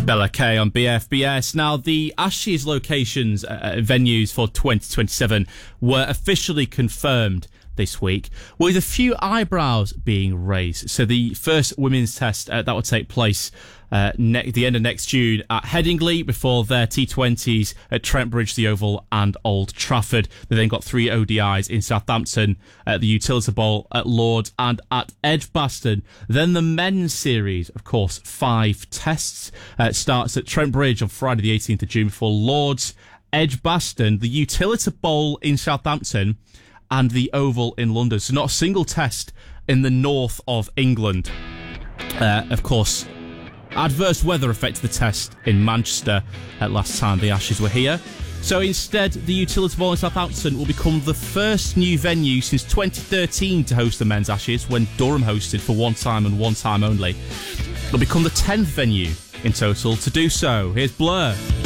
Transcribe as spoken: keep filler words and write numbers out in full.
Bella K on B F B S. Now, the Ashes locations, uh, venues for twenty twenty-seven were officially confirmed this week, with a few eyebrows being raised. So the first women's test, uh, that will take place uh, ne- the end of next June at Headingley before their T twenties at Trent Bridge, the Oval and Old Trafford. They then got three O D Is in Southampton, at the Utilita Bowl, at Lords and at Edgbaston. Then the men's series, of course, five tests, uh, starts at Trent Bridge on Friday the eighteenth of June before Lords, Edgbaston, the Utilita Bowl in Southampton, and the Oval in London. So not a single test in the north of England. Uh, of course, adverse weather affected the test in Manchester at last time the Ashes were here. So instead, the Utilita Bowl in Southampton will become the first new venue since twenty thirteen to host the men's Ashes, when Durham hosted for one time and one time only. It'll become the tenth venue in total to do so. Here's Blur.